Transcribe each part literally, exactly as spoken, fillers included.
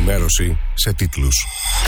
ενημέρωση σε τίτλους.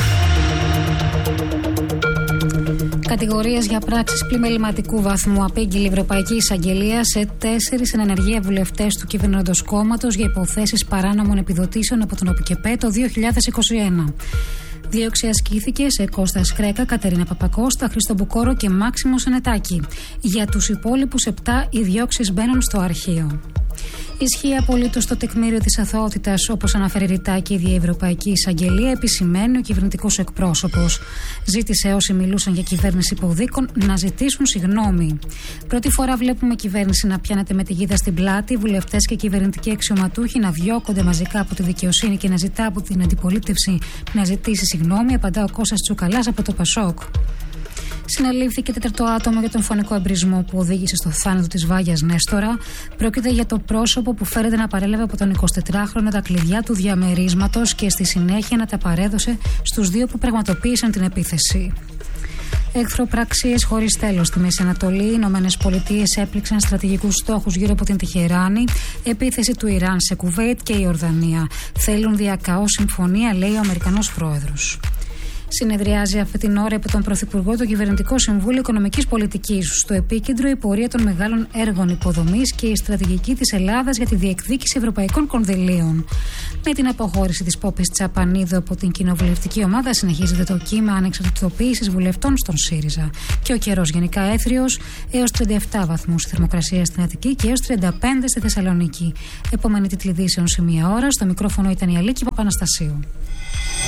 Κατηγορίες για πράξεις πλημεληματικού βαθμού απήγγειλε η Ευρωπαϊκή Εισαγγελία σε τέσσερις εν ενεργεία βουλευτές του κυβερνώντος κόμματος για υποθέσεις παράνομων επιδοτήσεων από τον ΟΠΚΕΠΕ το δύο χιλιάδες είκοσι ένα. Δίωξη ασκήθηκε σε Κώστα Σκρέκα, Κατερίνα Παπακώστα, Χρήστο Μπουκόρο και Μάξιμο Σενετάκη. Για τους υπόλοιπους επτά οι διώξεις μπαίνουν στο αρχείο. Ισχύει απολύτως το τεκμήριο της αθωότητας, όπως αναφέρει ρητά και η ίδια η Ευρωπαϊκή Εισαγγελία, επισημαίνει ο κυβερνητικός εκπρόσωπος. Ζήτησε όσοι μιλούσαν για κυβέρνηση υποδίκων να ζητήσουν συγγνώμη. Πρώτη φορά βλέπουμε κυβέρνηση να πιάνεται με τη γίδα στην πλάτη, βουλευτές και κυβερνητικοί αξιωματούχοι να διώκονται μαζικά από τη δικαιοσύνη και να ζητά από την αντιπολίτευση να ζητήσει συγγνώμη, απαντά ο Κώστας Τσουκαλάς από το Πασόκ. Συνελήφθηκε τέταρτο άτομο για τον φωνικό εμπρισμό που οδήγησε στο θάνατο της Βάγιας Νέστορα. Πρόκειται για το πρόσωπο που φέρεται να παρέλαβε από τον εικοσιτετράχρονο τα κλειδιά του διαμερίσματος και στη συνέχεια να τα παρέδωσε στους δύο που πραγματοποίησαν την επίθεση. Εχθροπραξίες χωρίς τέλος στη Μέση Ανατολή. Οι Ηνωμένες Πολιτείες έπληξαν στρατηγικούς στόχους γύρω από την Τεχεράνη. Επίθεση του Ιράν σε Κουβέιτ και η Ορδανία. Θέλουν διακαώς συμφωνία, λέει ο Αμερικανός πρόεδρος. Συνεδριάζει αυτή την ώρα από τον Πρωθυπουργό το Κυβερνητικό Συμβούλιο Οικονομικής Πολιτικής. Στο επίκεντρο η πορεία των μεγάλων έργων υποδομής και η στρατηγική της Ελλάδας για τη διεκδίκηση ευρωπαϊκών κονδυλίων. Με την αποχώρηση της Πόπης Τσαπανίδου από την κοινοβουλευτική ομάδα, συνεχίζεται το κύμα ανεξαρτητοποίησης βουλευτών στον ΣΥΡΙΖΑ. Και ο καιρός γενικά έθριος, έως τριάντα επτά βαθμούς η θερμοκρασία στην Αττική και έως τριάντα πέντε στη Θεσσαλονίκη. Επόμενη τίτλη ειδήσεων σε μία ώρα. Στο μικρόφωνο ήταν η Αλίκη Παπαναστασίου.